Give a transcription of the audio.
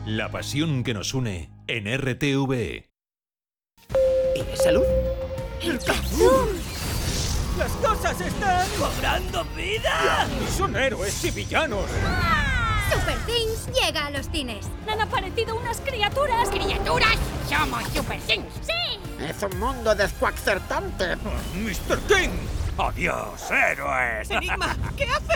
La pasión que nos une en RTVE. ¿Y salud? ¡El Kazoo! ¡Las cosas están cobrando vida! ¡Son héroes y villanos! Super Things llega a los cines. ¡Han aparecido unas criaturas! ¿Criaturas? ¡Somos Super Things! ¡Sí! ¡Es un mundo descuacertante! ¡Mr. King! ¡Adiós, héroes! Enigma, ¿qué haces?